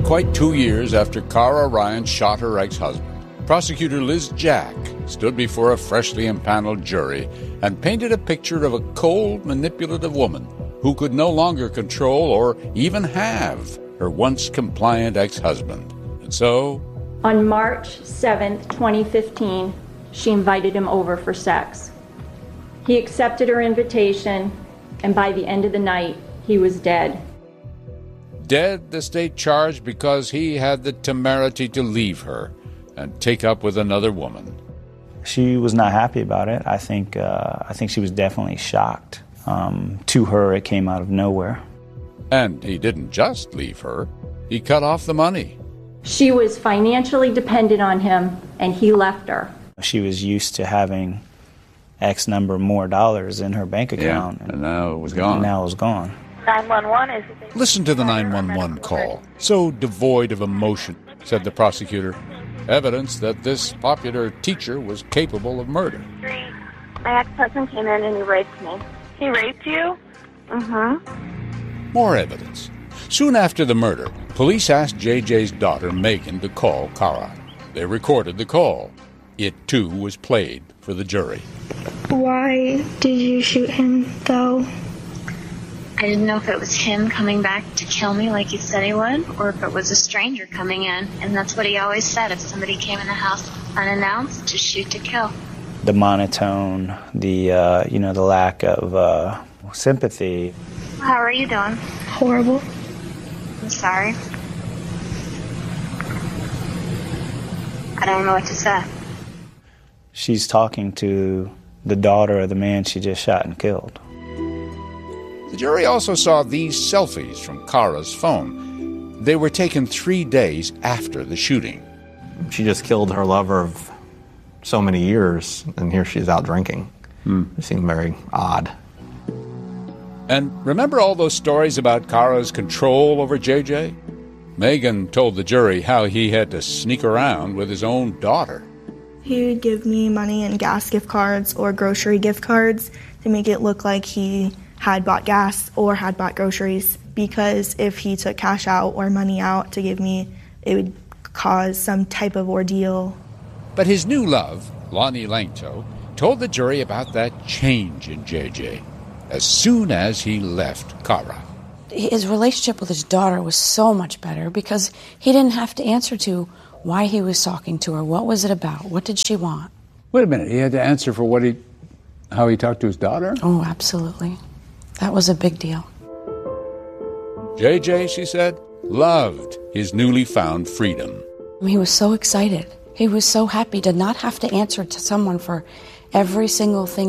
quite 2 years after Cara Ryan shot her ex-husband, prosecutor Liz Jack stood before a freshly impaneled jury and painted a picture of a cold, manipulative woman who could no longer control or even have her once compliant ex-husband. And so, on March 7th, 2015, she invited him over for sex. He accepted her invitation, and by the end of the night, he was dead. Dead, the state charged because he had the temerity to leave her and take up with another woman. She was not happy about it. I think she was definitely shocked. To her, it came out of nowhere. And he didn't just leave her. He cut off the money. She was financially dependent on him, and he left her. She was used to having X number more dollars in her bank account. Yeah, and now it was gone. Now it was gone. 911 is... Listen to the 911 call. So devoid of emotion, said the prosecutor. Evidence that this popular teacher was capable of murder. My ex-husband came in and he raped me. He raped you? Mm-hmm. More evidence. Soon after the murder, police asked JJ's daughter, Megan, to call Cara. They recorded the call. It, too, was played for the jury. Why did you shoot him, though? I didn't know if it was him coming back to kill me like he said he would, or if it was a stranger coming in. And that's what he always said. If somebody came in the house unannounced, to shoot to kill. The monotone, the lack of sympathy. How are you doing? Horrible. I'm sorry. I don't know what to say. She's talking to the daughter of the man she just shot and killed. The jury also saw these selfies from Cara's phone. They were taken 3 days after the shooting. She just killed her lover of so many years, and here she's out drinking. It seemed very odd. And remember all those stories about Cara's control over JJ? Megan told the jury how he had to sneak around with his own daughter. He would give me money and gas gift cards or grocery gift cards to make it look like he had bought gas or had bought groceries, because if he took cash out or money out to give me, it would cause some type of ordeal. But his new love, Lonnie Langto, told the jury about that change in JJ as soon as he left Cara. His relationship with his daughter was so much better because he didn't have to answer to why he was talking to her. What was it about? What did she want? Wait a minute. He had to answer for how he talked to his daughter? Oh, absolutely. That was a big deal. JJ, she said, loved his newly found freedom. He was so excited. He was so happy to not have to answer to someone for every single thing